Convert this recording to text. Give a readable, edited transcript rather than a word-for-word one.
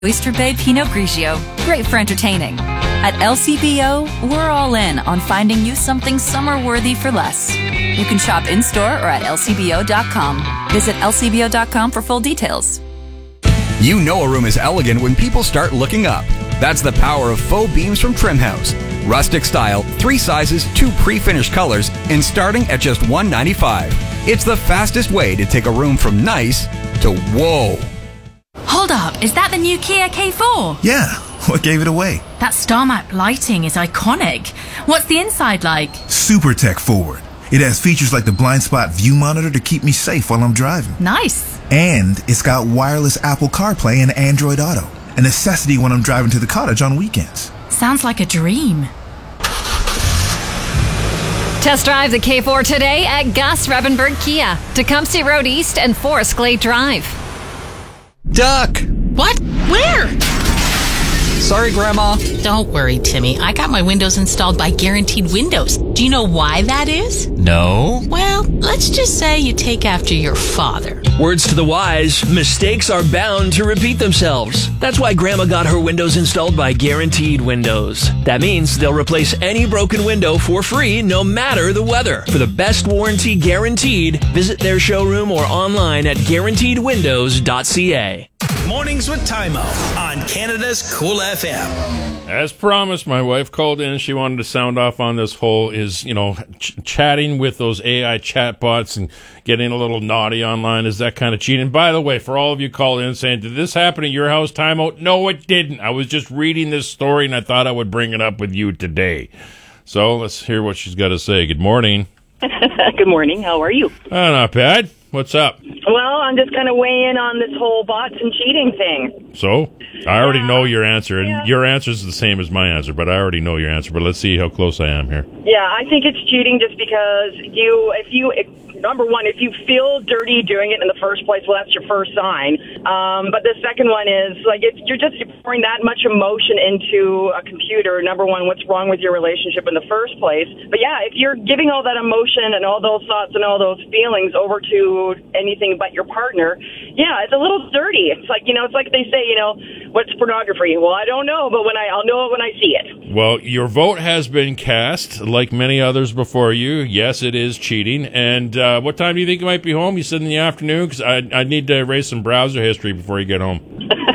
Oyster Bay Pinot Grigio, great for entertaining. At LCBO, we're all in on finding you something summer-worthy for less. You can shop in-store or at lcbo.com. Visit lcbo.com for full details. You know a room is elegant when people start looking up. That's the power of faux beams from Trimhouse. Rustic style, 3 sizes, 2 pre-finished colors, and starting at just $195. It's the fastest way to take a room from nice to whoa. Hold up, is that the new Kia K4? Yeah, what gave it away? That star map lighting is iconic. What's the inside like? Super tech forward. It has features like the blind spot view monitor to keep me safe while I'm driving. Nice. And it's got wireless Apple CarPlay and Android Auto, a necessity when I'm driving to the cottage on weekends. Sounds like a dream. Test drive the K4 today at Gus Rebenberg Kia, Tecumseh Road East and Forest Glade Drive. Duck! What? Where? Sorry, Grandma. Don't worry, Timmy. I got my windows installed by Guaranteed Windows. Do you know why that is? No. Well, let's just say you take after your father. Words to the wise, mistakes are bound to repeat themselves. That's why Grandma got her windows installed by Guaranteed Windows. That means they'll replace any broken window for free, no matter the weather. For the best warranty guaranteed, visit their showroom or online at guaranteedwindows.ca. Mornings with Timo on Canada's Cool FM. As promised, my wife called in and she wanted to sound off on this whole chatting with those AI chatbots and getting a little naughty online. Is that kind of cheating? By the way, for all of you called in saying, did this happen at your house, Timo? No, it didn't. I was just reading this story and I thought I would bring it up with you today. So let's hear what she's got to say. Good morning. Good morning. How are you? Not bad. What's up? Well, I'm just going to weigh in on this whole bots and cheating thing. So? I already know your answer, and your answer is the same as my answer, but I already know your answer. But let's see how close I am here. Yeah, I think it's cheating just because number one, if you feel dirty doing it in the first place, well, that's your first sign. But the second one is, like, if you're just pouring that much emotion into a computer, number one, what's wrong with your relationship in the first place? But yeah, if you're giving all that emotion and all those thoughts and all those feelings over to anything but your partner, yeah, it's a little dirty. It's like, it's like they say, what's pornography? Well, I don't know, but I'll know it when I see it. Well, your vote has been cast, like many others before you. Yes, it is cheating. And what time do you think you might be home? You said in the afternoon? Because I need to erase some browser history before you get home.